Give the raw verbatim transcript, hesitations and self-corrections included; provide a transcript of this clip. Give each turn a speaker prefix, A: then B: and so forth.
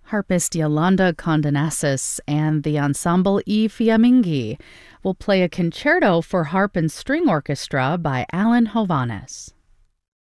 A: Harpist Yolanda Condonasis and the Ensemble I Fiamminghi will play a concerto for harp and string orchestra by Alan Hovhaness.